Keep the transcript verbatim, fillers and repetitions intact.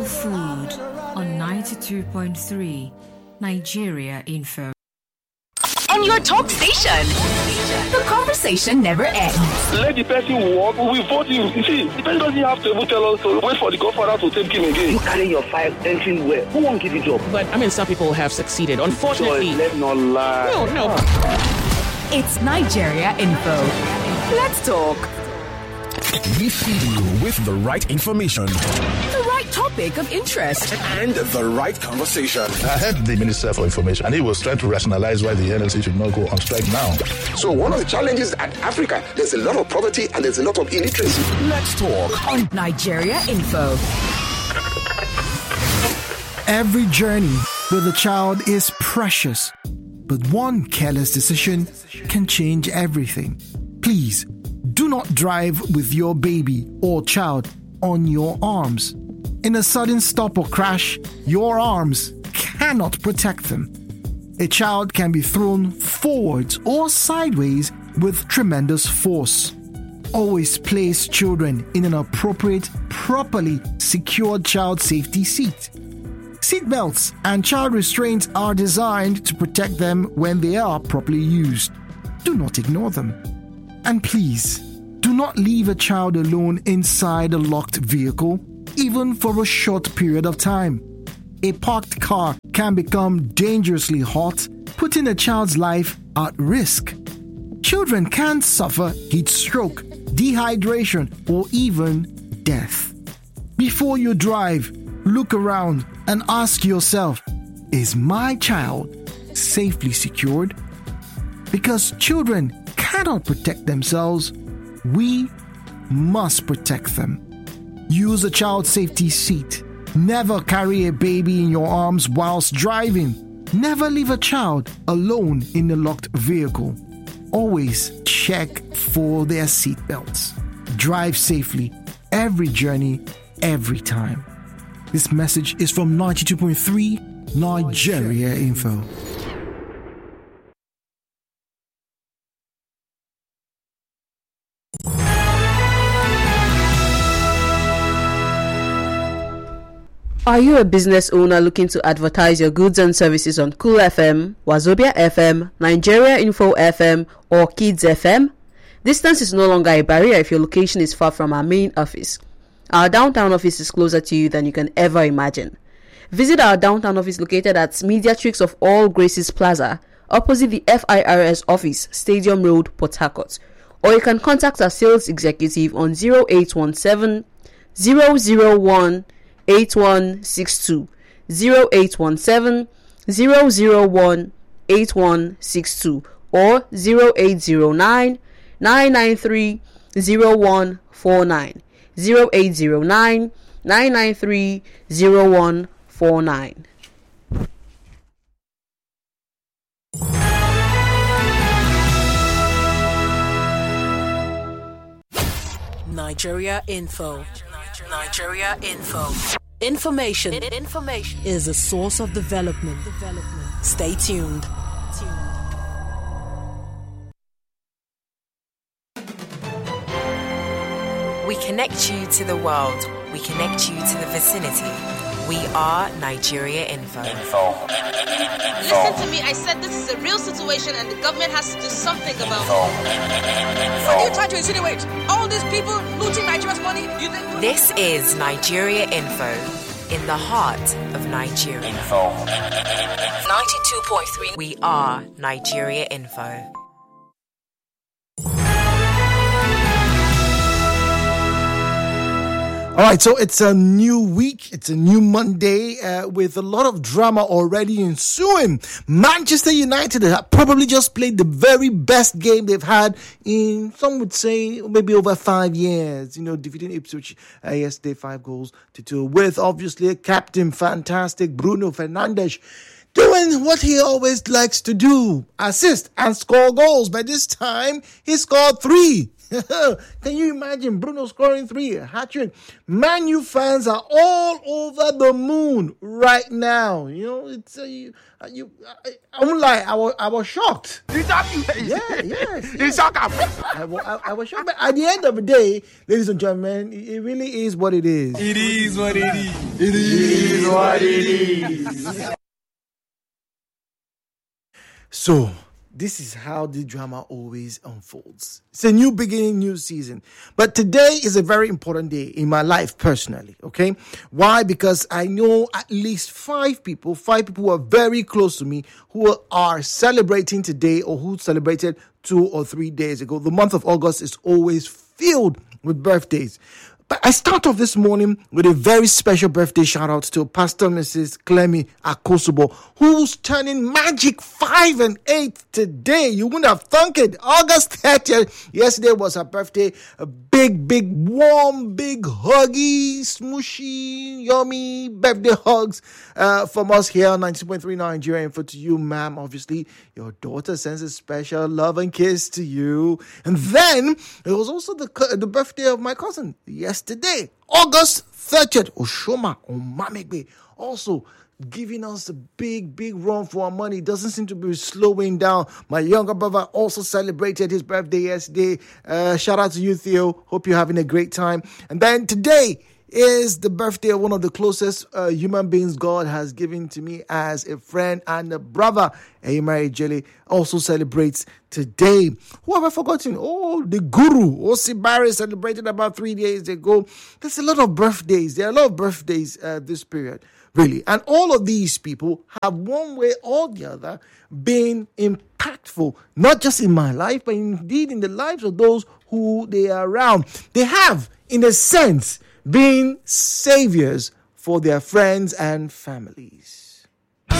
food on ninety-two point three Nigeria Info. On your top station, the conversation never ends. Let the person walk, we will vote you. You see, the person doesn't have to even tell us to wait for the godfather to take him again. You carry your file entering where? Who won't give you job? But, I mean, some people have succeeded. Unfortunately. So let's not lie. No, no. It's Nigeria Info. Let's talk. We feed you with the right information, The right topic of interest. and the right conversation. I heard the Minister for Information, and he was trying to rationalize why the N L C should not go on strike now. So one of the challenges at Africa, there's a lot of poverty and there's a lot of illiteracy. Let's talk. On Nigeria Info. Every journey with a child is precious, but one careless decision can change everything. Please, do not drive with your baby or child on your arms. In a sudden stop or crash, your arms cannot protect them. A child can be thrown forwards or sideways with tremendous force. Always place children in an appropriate, properly secured child safety seat. Seatbelts and child restraints are designed to protect them when they are properly used. Do not ignore them. And please, do not leave a child alone inside a locked vehicle, even for a short period of time. A parked car can become dangerously hot, putting a child's life at risk. Children can suffer heat stroke, dehydration, or even death. Before you drive, look around and ask yourself, is my child safely secured? Because children cannot protect themselves, we must protect them. Use a child safety seat. Never carry a baby in your arms whilst driving. Never leave a child alone in a locked vehicle. Always check for their seatbelts. Drive safely every journey, every time. This message is from ninety-two point three Nigeria Info. Are you a business owner looking to advertise your goods and services on Cool F M, Wazobia F M, Nigeria Info F M, or Kids F M? Distance is no longer a barrier if your location is far from our main office. Our downtown office is closer to you than you can ever imagine. Visit our downtown office located at Mediatrix of All Graces Plaza, opposite the F I R S office, Stadium Road, Port Harcourt. Or you can contact our sales executive on zero eight one seven, zero zero one, eight one six two, zero eight one seven, zero zero one, eight one six two, or zero eight zero nine, nine nine three, zero one four nine, zero eight zero nine, nine nine three, zero one four nine. Nigeria Info. Nigeria Info. Information. Information is a source of development. Development. Stay tuned. We connect you to the world. We connect you to the vicinity. We are Nigeria Info. Info. Listen to me. I said this is a real situation and the government has to do something about Info. it. What are you trying to insinuate? All these people looting Nigeria's money? You think- This is Nigeria Info, in the heart of Nigeria. Info. ninety-two point three. We are Nigeria Info. All right, so it's a new week. It's a new Monday uh, with a lot of drama already ensuing. Manchester United have probably just played the very best game they've had in, some would say, maybe over five years. You know, defeating Ipswich uh, yesterday, five goals to two, with obviously a captain, fantastic Bruno Fernandes, doing what he always likes to do, assist and score goals. But this time, he scored three. Can you imagine Bruno scoring three, a hat-trick? Man U fans are all over the moon right now. You know, it's uh, you, uh, you I, I won't lie, I was, I was shocked. Yeah, yes. yes. I, I, I was shocked. But at the end of the day, ladies and gentlemen, it really is what it is. It is what it is. It is what it is. So, this is how the drama always unfolds. It's a new beginning, new season. But today is a very important day in my life personally, okay? Why? Because I know at least five people, five people who are very close to me who are celebrating today or who celebrated two or three days ago. The month of August is always filled with birthdays. But I start off this morning with a very special birthday shout out to Pastor Missus Clemi Akosobo, who's turning magic five and eight today. You wouldn't have thunk it. August thirtieth. Yesterday was her birthday. A big, big, warm, big, huggy, smooshy, yummy birthday hugs uh, from us here on ninety point three Nigeria Info to you, ma'am. Obviously, your daughter sends a special love and kiss to you. And then it was also the the birthday of my cousin. Yes. Today, August thirtieth, Oshoma Omamegbe, also giving us a big, big run for our money. Doesn't seem to be slowing down. My younger brother also celebrated his birthday yesterday. Uh, shout out to you, Theo. Hope you're having a great time. And then today is the birthday of one of the closest uh, human beings God has given to me as a friend and a brother. Mary Jelly also celebrates today. Who have I forgotten? Oh, the Guru. Osibari celebrated about three days ago. There's a lot of birthdays. There are a lot of birthdays uh, this period, really. And all of these people have one way or the other been impactful, not just in my life, but indeed in the lives of those who they are around. They have, in a sense, being saviors for their friends and families.